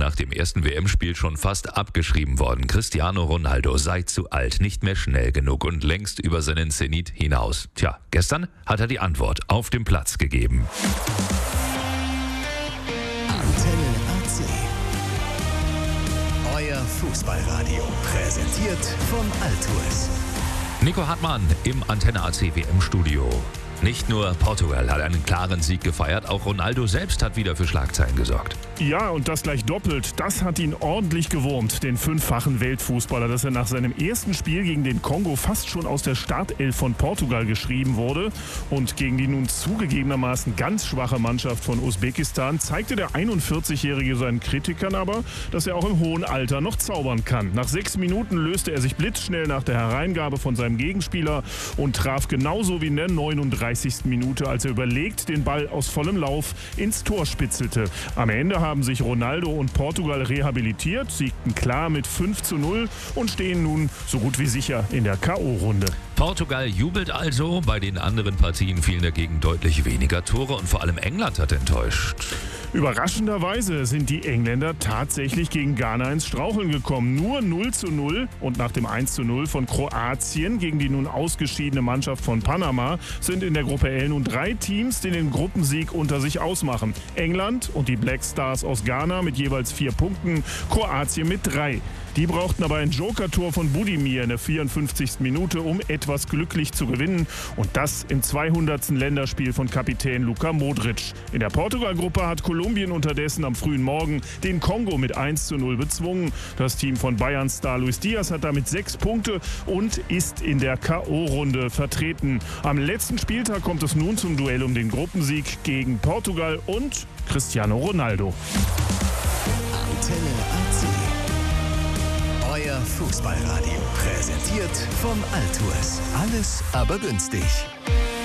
nach dem ersten WM-Spiel schon fast abgeschrieben worden. Cristiano Ronaldo sei zu alt, nicht mehr schnell genug und längst über seinen Zenit hinaus. Tja, gestern hat er die Antwort auf dem Platz gegeben. Antenne AC. Euer Fußballradio. Präsentiert von Altours. Nico Hartmann im Antenne AC WM-Studio. Nicht nur Portugal hat einen klaren Sieg gefeiert, auch Ronaldo selbst hat wieder für Schlagzeilen gesorgt. Ja, und das gleich doppelt. Das hat ihn ordentlich gewurmt, den fünffachen Weltfußballer, dass er nach seinem ersten Spiel gegen den Kongo fast schon aus der Startelf von Portugal geschrieben wurde. Und gegen die nun zugegebenermaßen ganz schwache Mannschaft von Usbekistan zeigte der 41-Jährige seinen Kritikern aber, dass er auch im hohen Alter noch zaubern kann. Nach 6 Minuten löste er sich blitzschnell nach der Hereingabe von seinem Gegenspieler und traf genauso wie in der 39. Minute, als er überlegt den Ball aus vollem Lauf ins Tor spitzelte. Am Ende haben sich Ronaldo und Portugal rehabilitiert, siegten klar mit 5:0 und stehen nun so gut wie sicher in der K.O.-Runde. Portugal jubelt also, bei den anderen Partien fielen dagegen deutlich weniger Tore und vor allem England hat enttäuscht. Überraschenderweise sind die Engländer tatsächlich gegen Ghana ins Straucheln gekommen. Nur 0:0 und nach dem 1:0 von Kroatien gegen die nun ausgeschiedene Mannschaft von Panama sind in der Gruppe L nun 3 Teams, die den Gruppensieg unter sich ausmachen. England und die Black Stars aus Ghana mit jeweils 4 Punkten, Kroatien mit 3. Die brauchten aber ein Joker-Tor von Budimir in der 54. Minute, um etwas glücklich zu gewinnen. Und das im 200. Länderspiel von Kapitän Luka Modric. In der Portugal-Gruppe hat Kolumbien unterdessen am frühen Morgen den Kongo mit 1:0 bezwungen. Das Team von Bayern-Star Luis Diaz hat damit 6 Punkte und ist in der K.O.-Runde vertreten. Am letzten Spieltag kommt es nun zum Duell um den Gruppensieg gegen Portugal und Cristiano Ronaldo. Antenne AC. Euer Fußballradio. Präsentiert von Altours. Alles aber günstig.